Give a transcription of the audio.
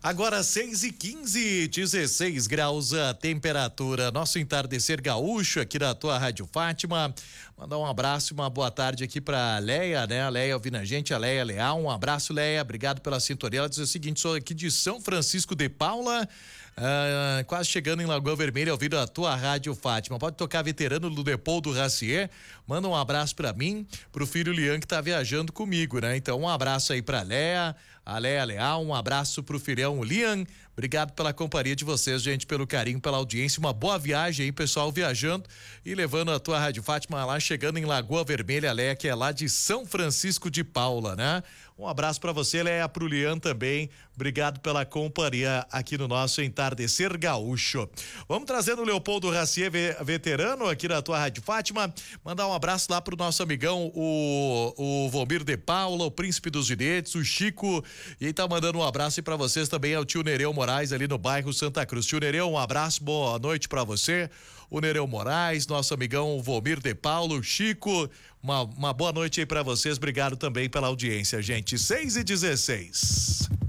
Agora 6h15, 16 graus a temperatura. Nosso entardecer gaúcho aqui da tua Rádio Fátima. Mandar um abraço e uma boa tarde aqui pra Leia, né? A Leia ouvindo a gente, a Leia Leal. Um abraço, Leia. Obrigado pela sintonia. Ela diz o seguinte: sou aqui de São Francisco de Paula. Quase chegando em Lagoa Vermelha, ouvindo a tua Rádio Fátima. Pode tocar Veterano do Depou do Racier. Manda um abraço pra mim, pro filho Lian que tá viajando comigo, né? Então um abraço aí pra Leia, a Leia Leal, um abraço pro filhão Lian. Obrigado pela companhia de vocês, gente, pelo carinho, pela audiência. Uma boa viagem aí, pessoal, viajando e levando a tua Rádio Fátima lá, chegando em Lagoa Vermelha, Leia, que é lá de São Francisco de Paula, né? Um abraço pra você, Leia, pro Lian também. Obrigado pela companhia aqui no nosso entardecer gaúcho. Vamos trazendo o Leopoldo Racier, veterano aqui da tua Rádio Fátima. Mandar um abraço lá pro nosso amigão, o Vomir de Paula, o Príncipe dos Ginetes, o Chico. E aí tá mandando um abraço aí pra vocês também, ao tio Nereu Moraes ali no bairro Santa Cruz. Tio Nereu, um abraço, boa noite pra você. O Nereu Moraes, nosso amigão Vomir de Paulo, Chico, uma boa noite aí pra vocês. Obrigado também pela audiência, gente. 6h16.